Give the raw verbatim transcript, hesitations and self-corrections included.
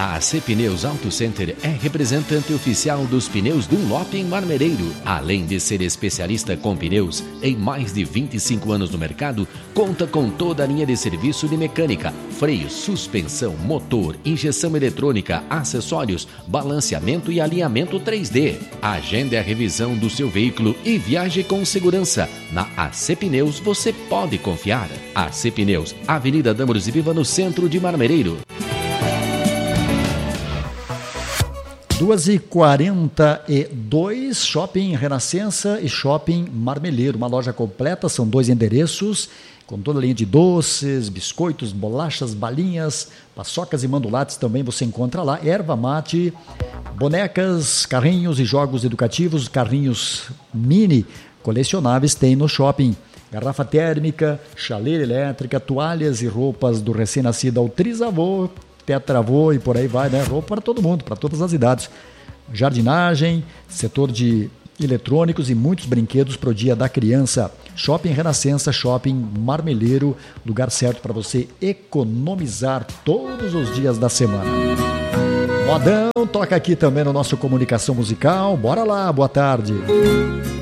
A A C Pneus Auto Center é representante oficial dos pneus Dunlop em Marmereiro. Além de ser especialista com pneus em mais de vinte e cinco anos no mercado, conta com toda a linha de serviço de mecânica, freio, suspensão, motor, injeção eletrônica, acessórios, balanceamento e alinhamento três D. Agende a revisão do seu veículo e viaje com segurança. Na A C Pneus você pode confiar. A C Pneus, Avenida Dâmaros e Viva, no centro de Marmereiro. duas e quarenta e dois, Shopping Renascença e Shopping Marmeleiro, uma loja completa, são dois endereços, com toda a linha de doces, biscoitos, bolachas, balinhas, paçocas e mandulates também você encontra lá, erva mate, bonecas, carrinhos e jogos educativos, carrinhos mini colecionáveis tem no shopping. Garrafa térmica, chaleira elétrica, toalhas e roupas do recém-nascido ao trisavô, tetravô e por aí vai, né? Roupa para todo mundo, para todas as idades. Jardinagem, setor de eletrônicos e muitos brinquedos para o Dia da Criança. Shopping Renascença, Shopping Marmeleiro, lugar certo para você economizar todos os dias da semana. Modão toca aqui também no nosso Comunicação Musical. Bora lá, boa tarde.